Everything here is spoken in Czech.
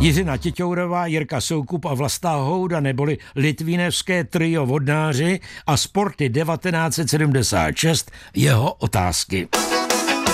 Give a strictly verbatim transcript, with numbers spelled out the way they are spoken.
Jiřina Tiťourová, Jirka Soukup a Vlasta Houda neboli litvínevské trio vodnáři a Sporty devatenáct set sedmdesát šest jeho otázky.